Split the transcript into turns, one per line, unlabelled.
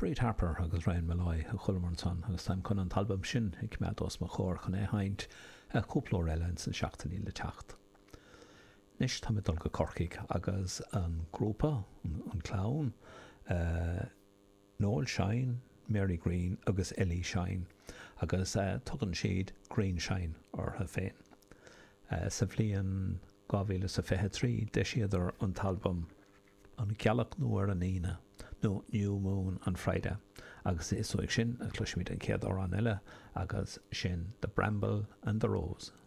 Breed Harper agus Ryan Malloy a chulmar san agus táim chun an talbam sin ag mead os mo chóir chun haint a cúplór eile in san 16 le teacht. Nis tá dul go corcaigh agus an grúpa, an clown, Noel Shine, Mary Green agus Ellie Shine agus tugann siad Green Shine ortha féin. Sa bhliain 2023 de siadar an talbam an gealach nuair an ína nó New Moon on Friday agus is soig sin a cluisiid an céad an eile agus sin The Bramble and the Rose.